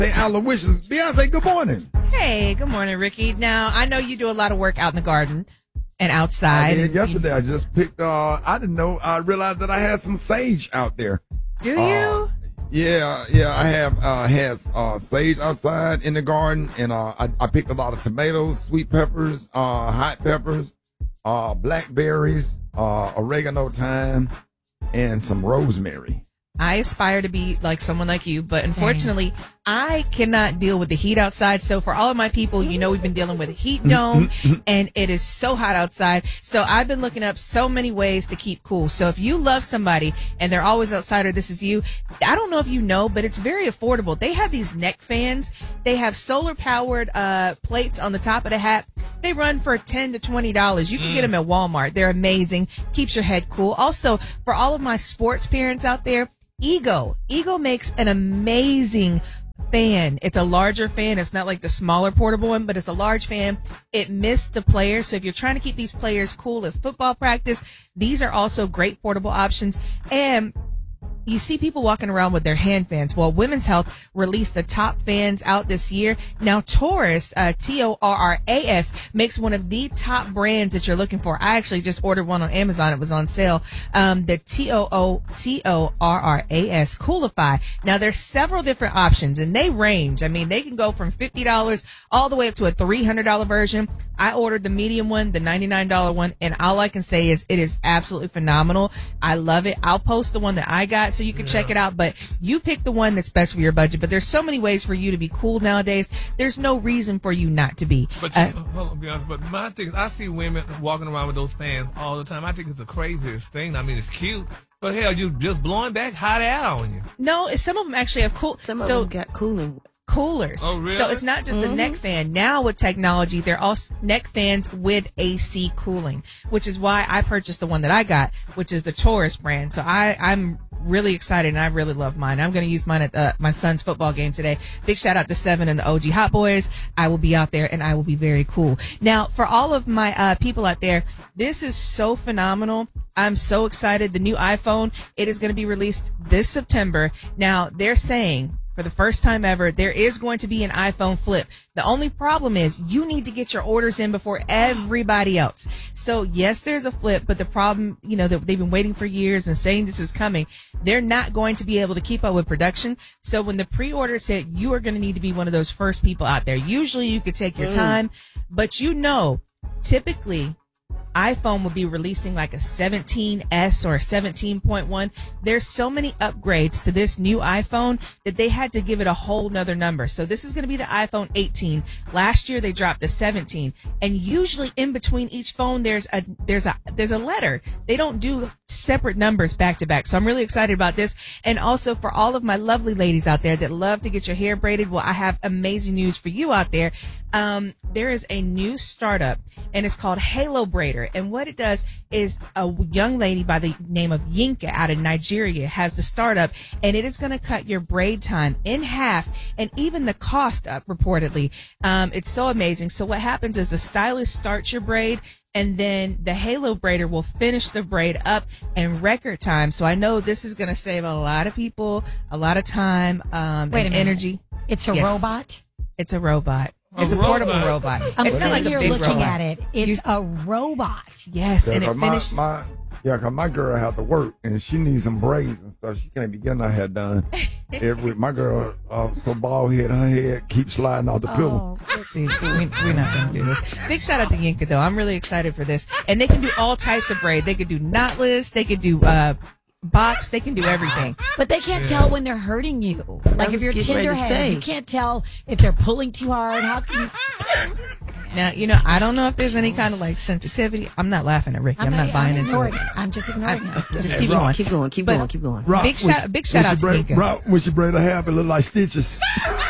St. Aloysius. Beyonce, good morning. Hey, good morning, Ricky. Now, I know you do a lot of work out in the garden and outside. I did yesterday. I just picked, I didn't know, I realized that I had some sage out there. Do you? Yeah, I have has sage outside in the garden, and I picked a lot of tomatoes, sweet peppers, hot peppers, blackberries, oregano, thyme, and some rosemary. I aspire to be like someone like you, but unfortunately, I cannot deal with the heat outside. So for all of my people, you know, we've been dealing with a heat dome and it is so hot outside. So I've been looking up so many ways to keep cool. So if you love somebody and they're always outside or this is you, I don't know if you know, but it's very affordable. They have these neck fans. They have solar powered plates on the top of the hat. They run for $10 to $20. You can get them at Walmart. They're amazing. Keeps your head cool. Also, for all of my sports parents out there, Ego makes an amazing fan. It's a larger fan. It's not like the smaller portable one, but it's a large fan. It missed the players. So if you're trying to keep these players cool at football practice, these are also great portable options. And you see people walking around with their hand fans. Well, Women's Health released the top fans out this year. Now, Taurus, Torras, makes one of the top brands that you're looking for. I actually just ordered one on Amazon. It was on sale. The Torras Coolify. Now, there's several different options, and they range. I mean, they can go from $50 all the way up to a $300 version. I ordered the medium one, the $99 one, and all I can say is it is absolutely phenomenal. I love it. I'll post the one that I got so you can check it out, but you pick the one that's best for your budget. But there's so many ways for you to be cool nowadays. There's no reason for you not to be. But hold on, be honest. But my thing is, I see women walking around with those fans all the time. I think it's the craziest thing. I mean, it's cute, but hell, you just blowing back hot air on you. No, some of them actually have cool. Some of them got cooling. Coolers. Oh, really? So it's not just a neck fan. Now with technology, they're all neck fans with AC cooling, which is why I purchased the one that I got, which is the Taurus brand. So I'm really excited and I really love mine. I'm going to use mine at my son's football game today. Big shout out to Seven and the OG Hot Boys. I will be out there and I will be very cool. Now, for all of my people out there, this is so phenomenal. I'm so excited. The new iPhone, it is going to be released this September. Now, they're saying for the first time ever, there is going to be an iPhone flip. The only problem is you need to get your orders in before everybody else. So yes, there's a flip, but the problem, you know, that they've been waiting for years and saying this is coming. They're not going to be able to keep up with production. So when the pre-orders hit, you are going to need to be one of those first people out there. Usually you could take your time, but you know, typically iPhone will be releasing like a 17S or a 17.1. There's so many upgrades to this new iPhone that they had to give it a whole nother number. So this is going to be the iPhone 18. Last year they dropped the 17, and usually in between each phone there's a letter. They don't do separate numbers back to back. So I'm really excited about this. And also for all of my lovely ladies out there that love to get your hair braided, well, I have amazing news for you out there. There is a new startup and it's called Halo Braider. And what it does is a young lady by the name of Yinka out of Nigeria has the startup, and it is going to cut your braid time in half and even the cost up reportedly. It's so amazing. So what happens is the stylist starts your braid, and then the Halo Braider will finish the braid up in record time. So I know this is going to save a lot of people a lot of time and energy. It's a robot? It's a robot. It's a portable robot. I'm it's sitting like here looking at it. It's a robot. Yes, and it finished. Cause my girl had to work and she needs some braids and stuff. She can't be getting her hair done. My girl, so bald head, her head keeps sliding off the pillow. See, we're not going to do this. Big shout out to Yinka though. I'm really excited for this. And they can do all types of braid. They could do knotless. They could do box. They can do everything. But they can't tell when they're hurting you. Like if you're tender-headed, you can't tell if they're pulling too hard. How can you? Now, you know, I don't know if there's any kind of like sensitivity. I'm not laughing at Ricky. I'm not buying into it. I'm just ignoring it. Just keep going. Keep going. Big shout out to Yinka. When she braid her hair, it look like stitches.